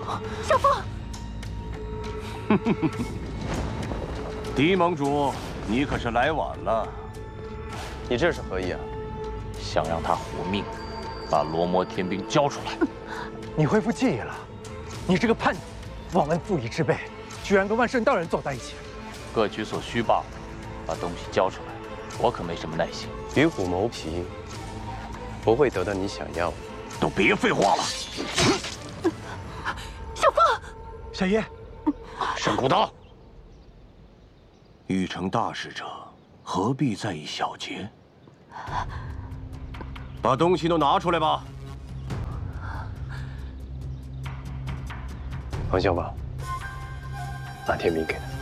少峰， 狄盟主，你可是来晚了。 你这是何意啊？ 想让他活命，把罗摩天兵交出来。 你恢复记忆了？你这个叛徒，忘恩负义之辈，居然跟万圣道人走在一起。 各取所需罢了，把东西交出来，我可没什么耐心。 与虎谋皮，不会得到你想要的。 都别废话了。 少峰， 小爷， 沈骨刀， 欲成大事者，何必在意小节？把东西都拿出来吧。 王小宝，把天明给他。